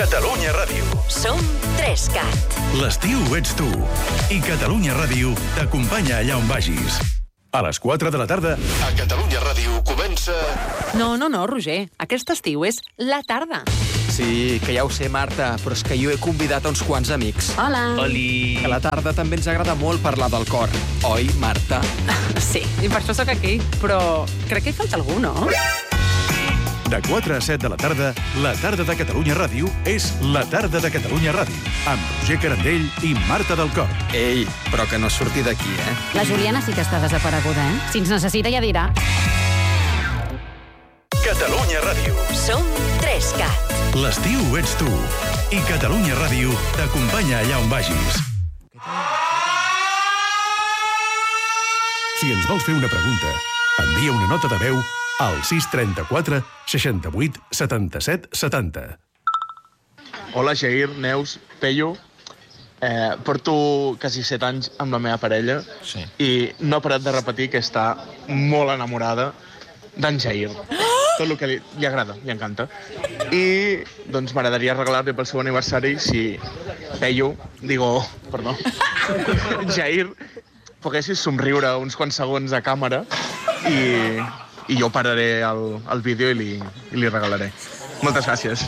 Catalunya Ràdio. Som 3CAT. L'estiu ets tu. I Catalunya Ràdio t'acompanya allà on vagis. A les 4 de la tarda, a Catalunya Ràdio comença... No, Roger. Aquest estiu és la tarda. Sí, que ja ho sé, Marta, però és que jo he convidat uns quants amics. Hola. Oli. A la tarda també ens agrada molt parlar del cor. Oi, Marta? Sí, i per això sóc aquí. Però crec que hi falta algú, no? De 4 a 7 de la tarda de Catalunya Ràdio és la tarda de Catalunya Ràdio, amb Roger Carandell i Marta del Cor. Ei, però que no surti d'aquí, eh? La Juliana sí que està desapareguda, eh? Si ens necessita ja dirà. Catalunya Ràdio. Som 3CAT. L'estiu ets tu. I Catalunya Ràdio t'acompanya allà on vagis. Si ens vols fer una pregunta, envia una nota de veu al 634 68 77 70. Hola, Jair, Neus, Peyu. Porto quasi 7 anys amb la meva parella i no ha parat de repetir que està molt enamorada d'en Jair. Tot el que li agrada, li encanta. I doncs m'agradaria regalar-li pel seu aniversari si Peyu, Jair, poguessis somriure uns quants segons a càmera i jo pararé el vídeo i li regalaré. Moltes gràcies.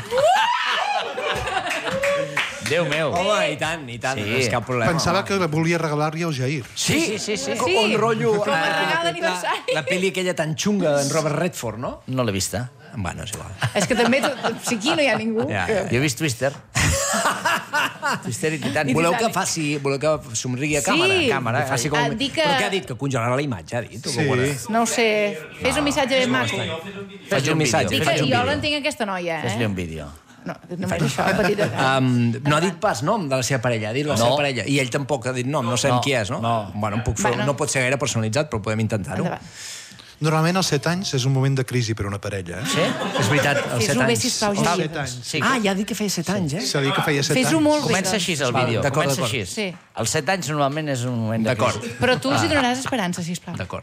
Déu meu. Home, i tant, Sí. no és cap problema. Pensava que volia regalar-li al Jair. Sí. Un rotllo... Com a regal d'aniversari. La pel·li aquella tan xunga d'en Robert Redford, no? No l'he vista. Bueno, és igual. És que també, si aquí no hi ha ningú... Ja. Jo he vist Twister. Twister i Titanic. Voleu que somrigui a càmera? Sí. Càmera. Que faci com... Dic que- Però què ha dit? Que congelarà la imatge, ha dit? Sí. No ho sé, fes un missatge ben maco. Faig un missatge. Dic que jo l'entenc aquesta noia, Fes-li eh? un vídeo. No, només això, petita. No ha dit pas nom de la seva parella, ha dit la seva parella. I ell tampoc ha dit nom, no sabem qui és, no? No. Bueno, Bueno. no pot ser gaire personalitzat, però podem intentar-ho. Endavant. Normalment als 7 anys és un moment de crisi per a una parella. Sí? És veritat, als 7 Fes-ho bé, anys. sisplau, Als Jair. 7 anys. Sí. Ja ha dit que feia 7 anys, eh? S'ha dit que feia 7 anys. Fes-ho molt bé. Comença així el Val, vídeo. d'acord, Comença d'acord. així. Sí. Els 7 anys normalment és un moment de D'acord. crisi. Però tu els hi donaràs esperança, sisplau. D'acord.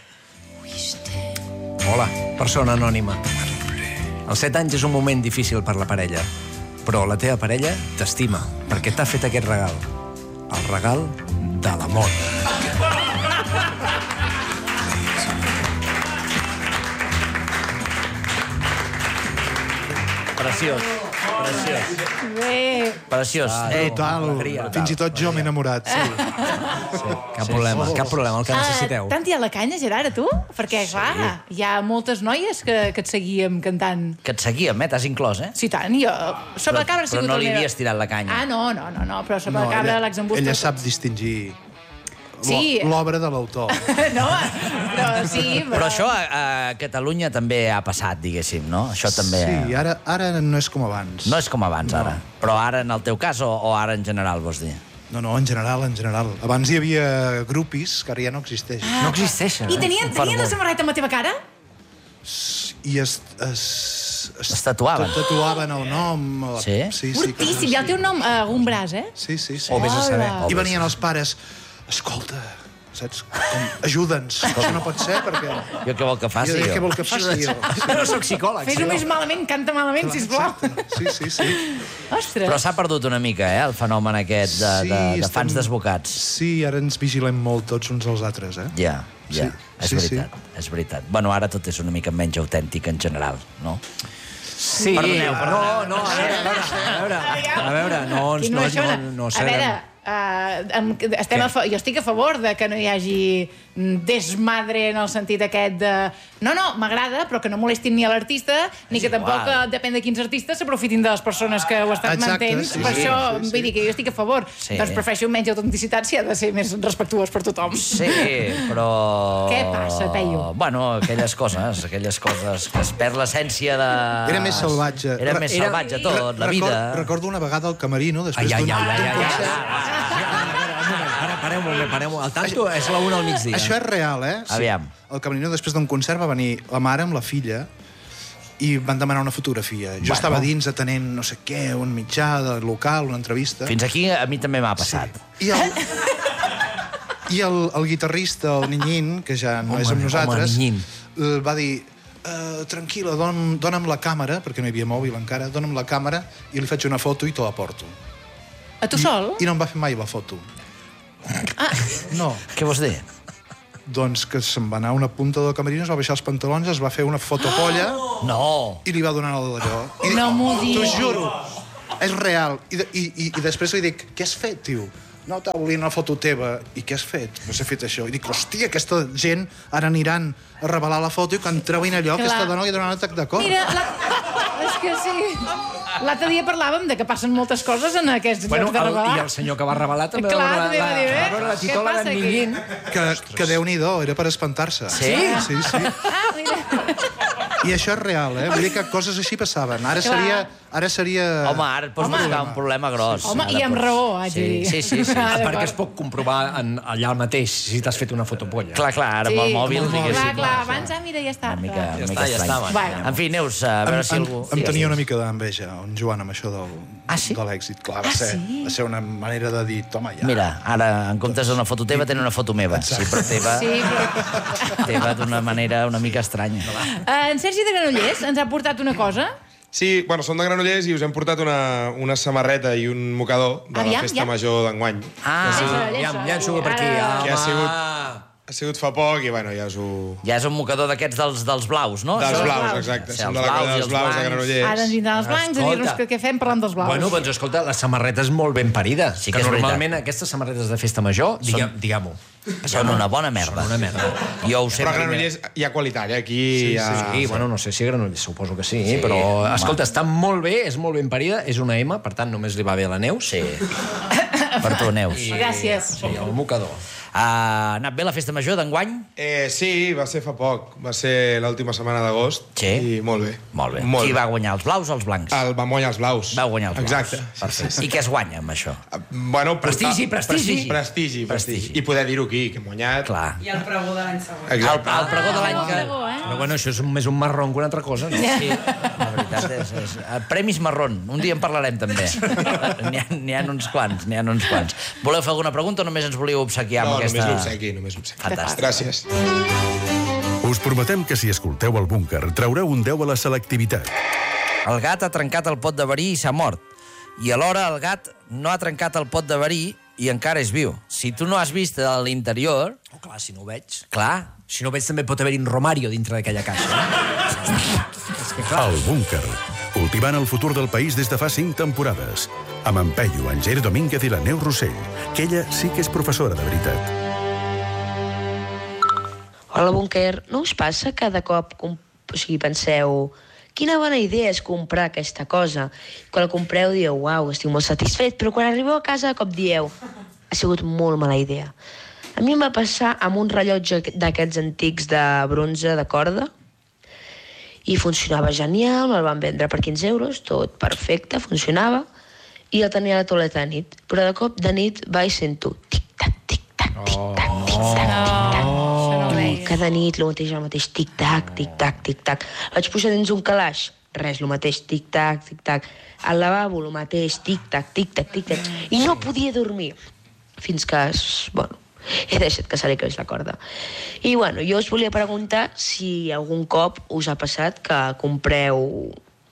Hola, persona anònima. Els 7 anys és un moment difícil per la parella, però la teva parella t'estima, perquè t'ha fet aquest regal. El regal de l'amor. Preciós. Bé. Preciós. Total. Fins i tot jo m'he enamorat. Sí. Cap problema, el que necessiteu. Tant hi ha la canya, Gerard, a tu? Perquè, clar, hi ha moltes noies que et seguíem cantant. Que et seguíem, t'has inclòs, eh? Sí, tant, jo... Sobre la cabra ha sigut Però no la li meva... havies tirat la canya. Ah, no, però sobre la cabra, l'exembús... Ella sap distingir Sí. l'obra de l'autor. No, però sí... Però això a Catalunya també ha passat, diguéssim, no? Això també... Sí, ara no és com abans. No és com abans, ara. Però ara, en el teu cas, o ara en general, vols dir? No, en general. Abans hi havia grupis que ara ja no existeixen. No existeixen. I tenien la samarreta amb la teva cara? I es tatuaven. tatuaven el nom. Sí? Sí, Fortíssim, ja el teu nom a algun braç, eh? Sí. O vés a saber. I venien els pares... Escolta, saps? Ajuda'ns. Això no pot ser, perquè... Jo què vol que faci, Jo dic, jo? què vol que faci, jo? Jo no soc psicòleg. Fes-ho més malament, canta malament, sisplau. Sí. Ostres. Però s'ha perdut una mica, el fenomen aquest de fans desbocats. Sí, ara ens vigilem molt tots uns als altres, eh? Ja. Sí, És veritat. Bueno, ara tot és una mica menys autèntic en general, no? Sí. Perdoneu. No, a veure, no A veure, jo estic a favor de que no hi hagi desmadre en el sentit aquest de... No, m'agrada, però que no molestin ni a l'artista, ni que tampoc, depèn de quins artistes, s'aprofitin de les persones que ho estan mantenint. Per això, vull dir que jo estic a favor. Doncs prefereixo menys autenticitat si ha de ser més respectuós per tothom. Sí, però... Què passa, Peyu? Bueno, aquelles coses que es perd l'essència de... Era més salvatge. Era més salvatge tot, la vida. Recordo una vegada al Camerino, després Parem. El tanto és la 1 al migdia. Això és real, eh? Sí. Aviam. Al Camerino, després d'un concert, va venir la mare amb la filla i van demanar una fotografia. Jo estava dins atenent no sé què, un mitjà de local, una entrevista. Fins aquí a mi també m'ha passat. Sí. I el guitarrista, el Niñín, que ja no és amb nosaltres, va dir... tranquil·la, dona'm la càmera, perquè no hi havia mòbil encara, dona'm la càmera i li faig una foto i te la porto. A tu sol? I no em va fer mai la foto. No. Què vols dir? Doncs que se'n va anar a una punta del camerino, es va baixar els pantalons, es va fer una fotopolla No! i li va donar allò. No m'ho diguis. T'ho juro. És real. I després li dic, què has fet, tio? No, volia una foto teva. I què has fet? Pues he fet això. I dic, hòstia, aquesta gent ara aniran a revelar la foto i quan trobin allò, aquesta dona li donaran un atac de cor. Mira, és que sí. L'altre dia parlàvem de que passen moltes coses en aquests llocs de revelar. I el senyor que va revelar també Clar, va veure la titola d'en Millín. Que Déu-n'hi-do, era per espantar-se. Sí? Sí. Mira. I això és real, eh? Vull dir que coses així passaven. Ara seria... Home, ara et pots buscar un problema gros. Home, i amb raó, haig de dir. Sí. Perquè es pot comprovar allà mateix si t'has fet una fotopolla. Clar, ara amb el mòbil... Clar, abans, mira, ja està. Ja està. En fi, Neus, a veure si algú... Em tenia una mica d'enveja, en Joan, amb això de l'èxit. Clar, va ser una manera de dir, toma, ja... Mira, ara, en comptes d'una foto teva, tenen una foto meva. Sí, però teva d'una manera una mica estranya. En Sergi de Granollers ens ha portat una cosa. Sí, bueno, som de Granollers i us hem portat una samarreta i un mocador de la festa major d'enguany. Llanço per aquí. Ha sigut fa poc i, bueno, ja us ho... Ja és un mocador d'aquests dels blaus, no? Dels blaus, exacte. Som de la colla dels blaus de Granollers. Ara ens vindran els blancs a dir-nos què fem parlant dels blaus. Bueno, doncs escolta, la samarreta és molt ben parida. Sí que normalment aquestes samarretes de festa major, diguem-ho, són una bona merda. Són una merda. Però a Granollers hi ha qualitat, aquí hi ha... Sí, bueno, no sé si a Granollers suposo que sí, però, escolta, està molt bé, és molt ben parida, és una M, per tant, només li va bé a la Neus. Sí. Per tu, Neus. Gràcies. Sí, el mocador. Ha anat bé la festa major d'enguany? Sí, va ser fa poc. Va ser l'última setmana d'agost. Sí? I molt bé. Molt bé. Qui va guanyar, els blaus o els blancs? Van guanyar els blaus. Va guanyar els blaus. Exacte. Perfecte. I què es guanya amb això? Bueno, prestigi. I poder dir-ho aquí, que hem guanyat. Clar. I el pregó de l'any següent. Exacte. El pregó de l'any que... Però bueno, això és més un marrón que una altra cosa, no? Sí, la veritat és... Premis marrón. Un dia en parlarem, també. N'hi ha uns quants, Voleu fer alguna pregunta o només ens volíeu obsequiar amb aquesta... No, només l'obsequi. Fantàstic. Gràcies. Us prometem que si escolteu el búnquer traureu un 10 a la selectivitat. El gat ha trencat el pot de verí i s'ha mort. I alhora el gat no ha trencat el pot de verí i encara és viu. Si tu no has vist a l'interior... Oh, clar, si no ho veig... Clar. Si no ho veig també pot haver-hi un Romario dintre d'aquella caixa. És que clar... El búnquer. Cultivant el futur del país des de fa 5 temporades. Amb en Peyu, en Ger Domínguez i la Neus Rossell, que ella sí que és professora de veritat. Hola, búnquer. No us passa cada cop penseu quina bona idea és comprar aquesta cosa? Quan la compreu dieu, uau, estic molt satisfet, però quan arribeu a casa de cop dieu, ha sigut molt mala idea. A mi em va passar amb un rellotge d'aquests antics de bronze de corda i funcionava genial, me'l van vendre per 15 euros, tot perfecte, funcionava, i el tenia a la tauleta de nit. Però de cop de nit vaig sento tic-tac, tic-tac, tic-tac, tic-tac. Cada nit el mateix tic-tac, tic-tac, tic-tac. Vaig pujar dins un calaix, res, el mateix tic-tac, tic-tac. Al lavabo, el mateix tic-tac, tic-tac, tic-tac. I no podia dormir. Fins que, bueno, he deixat que se li creix la corda. I, bueno, jo us volia preguntar si algun cop us ha passat que compreu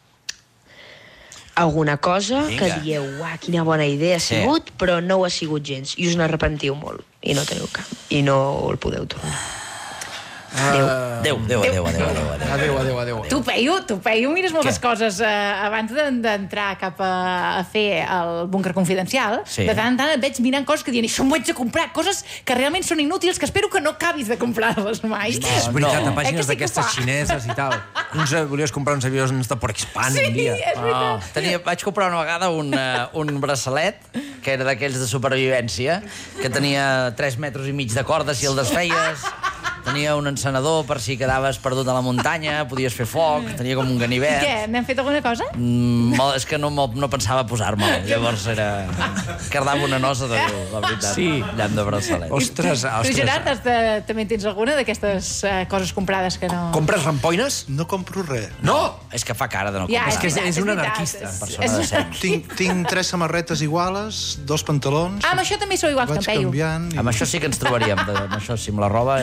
alguna cosa que dieu, uah, quina bona idea ha sigut, però no ho ha sigut gens. I us n'arrepentiu molt. I no teniu cap. I no el podeu tornar. Adéu. Tu, Peyu, mires moltes coses. Abans d'entrar cap a fer el búnquer confidencial, de tant en tant et veig mirant coses que diuen això m'ho haig de comprar, coses que realment són inútils, que espero que no acabis de comprar-les mai. És veritat, a pàgines d'aquestes xineses i tal. Volies comprar uns avions de Porexpan un dia. Sí, és veritat. Vaig comprar una vegada un braçalet, que era d'aquells de supervivència, que tenia 3 metres i mig de corda si el desfeies. Tenia un encenedor per si quedaves perdut a la muntanya, podies fer foc, tenia com un ganivet. I què, n'hem fet alguna cosa? És que no pensava posar-me'l. Llavors cardava una nosa de Déu, la veritat. Sí. Llamp de braçalet. Ostres. Tu, Gerard, també tens alguna d'aquestes coses comprades que no... Compres rampoines? No compro res. No! És que fa cara de no comprar. És que és un anarquista. Tinc 3 samarretes iguales, 2 pantalons... Amb això també sou iguals que en Peyu. Vaig canviant... Amb això sí que ens trobaríem. Amb això sí, amb la roba... I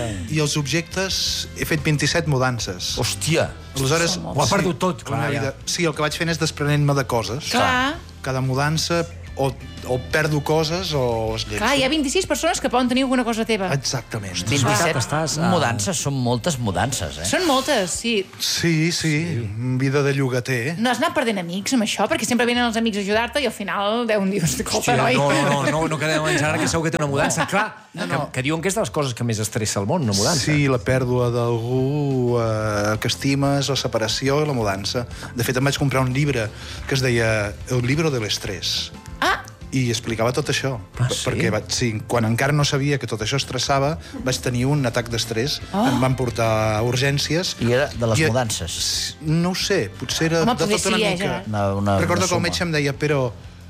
dels objectes he fet 27 mudances. Hòstia! Aleshores, ho ha perdut tot, clar, ja. Sí, el que vaig fent és desprenent-me de coses. Clar. Cada mudança o perdo coses o es llenço. Clar, hi ha 26 persones que poden tenir alguna cosa teva. Exactament. 27 mudances, són moltes mudances, Són moltes, sí. Sí. Vida de llogater. No has anat perdent amics amb això? Perquè sempre venen els amics a ajudar-te i al final deuen dir, escolta, noi. No quedem en Gerard, que segur que té una mudança. Clar, que diuen que és de les coses que més estressa al món, una mudança. Sí, la pèrdua d'algú que estimes, la separació i la mudança. De fet, em vaig comprar un llibre que es deia El libro de l'estrès. I explicava tot això. Perquè quan encara no sabia que tot això estressava, vaig tenir un atac d'estrès. Em van portar a urgències. I era de les mudances? No ho sé, potser era de tot una mica. Recordo que el metge em deia, però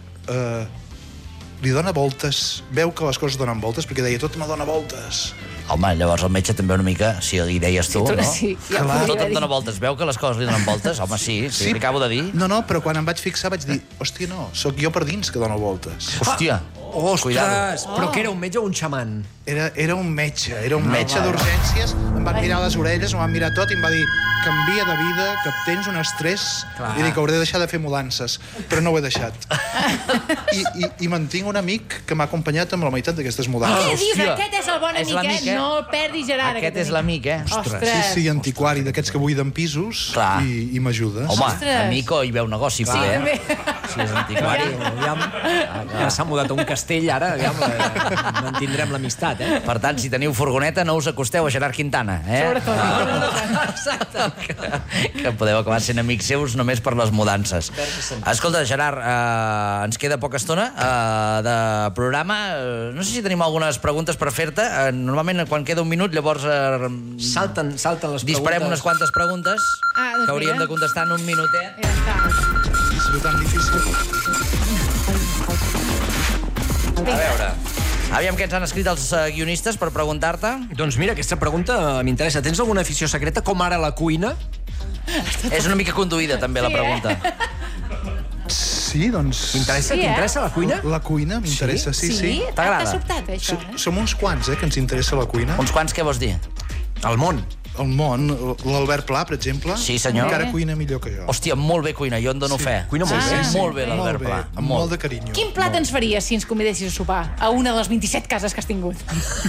li dona voltes, veu que les coses donen voltes, perquè deia, tot me dona voltes. Home, llavors el metge també una mica, si li deies tu, no? Sí, tot et dona voltes. Veu que les coses li donen voltes? Home, sí, li acabo de dir. No, però quan em vaig fixar vaig dir, hòstia, no, sóc jo per dins que dono voltes. Hòstia, ostres, però que era un metge o un xaman? Era un metge d'urgències, em van mirar les orelles, em van mirar tot i em va dir, canvia de vida, que tens un estrès, i dic, hauré de deixar de fer mudances, però no ho he deixat. I mantinc un amic que m'ha acompanyat amb la meitat d'aquestes mudances. Què dius? Aquest és el bon amic, No el perdis, Gerard. Aquest és l'amic, Ostres. Sí, antiquari, d'aquests que buiden pisos i m'ajudes. Home, amic o hi veu negoci, també. Si és antiquari. Ja s'ha mudat a un castell, ara, mantindrem l'amistat, Per tant, si teniu furgoneta, no us acosteu a Gerard Quintana, Sobretot. Exacte. Que podeu acabar sent amics seus només per les mudances. Escolta, Gerard, ens queda poca estona de programa. No sé si tenim algunes preguntes per fer-te. Normalment, quan queda un minut, llavors salten les preguntes. Disparem unes quantes preguntes que hauríem de contestar en un minutet. Ja està. És tan difícil. A veure... Aviam què ens han escrit els guionistes per preguntar-te. Doncs mira, aquesta pregunta m'interessa. Tens alguna afició secreta, com ara la cuina? És una mica conduïda, també, la pregunta. Sí, doncs... T'interessa la cuina? La cuina m'interessa, sí. T'agrada? T'ha sobtat, això, Som uns quants, que ens interessa la cuina. Uns quants, què vols dir? El món. El món, l'Albert Pla, per exemple, sí, senyor. Encara cuina millor que jo. Hòstia, molt bé cuina, jo en dono fe. Cuina molt bé. Molt bé, l'Albert Pla. Amb molt de carinyo. Quin plat ens faries si ens convidessis a sopar a una de les 27 cases que has tingut?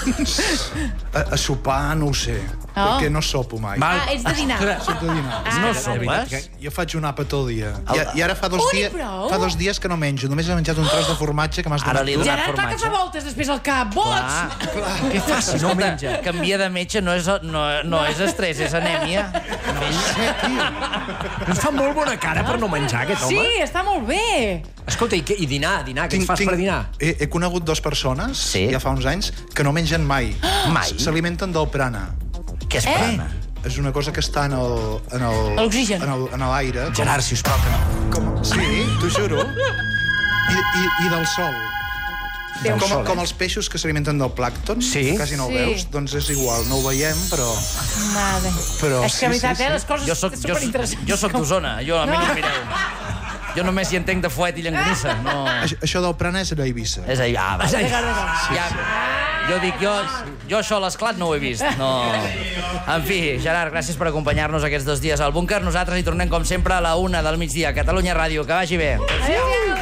A sopar no ho sé, perquè no sopo mai. Ets de dinar. Soc de dinar. No sopes? Jo faig un àpat tot el dia. I ara fa 2 dies que no menjo. Només he menjat un tros de formatge que m'has donat tu. Gerard, clar que fa voltes després al cap. Boig! Què fas si no menja? Canviar de metge no és estrès, és anèmia. Ens fa molt bona cara per no menjar, aquest home. Sí, està molt bé. Escolta, i dinar? Què ens fas per dinar? He conegut 2 persones, ja fa uns anys, que no mengen mai. Mai? S'alimenten del prana. Què és prana? És una cosa que està en l'oxigen. En l'aire. Gerard, sisplau, que no. Sí, t'ho juro. I del sol. Com els peixos que s'alimenten del plàncton, quasi no ho veus, doncs és igual, no ho veiem, però... Mare. És que, veritat, les coses són superinteressants. Jo soc d'Osona, a mi no em mireu. Jo només hi entenc de fuet i llonganissa. Això del prana és a Eivissa. És a Eivissa. Jo dic, jo això a l'Esclat no ho he vist. En fi, Gerard, gràcies per acompanyar-nos aquests 2 dies al búnquer. Nosaltres hi tornem, com sempre, a la 1 del migdia a Catalunya Ràdio. Que vagi bé. Adéu.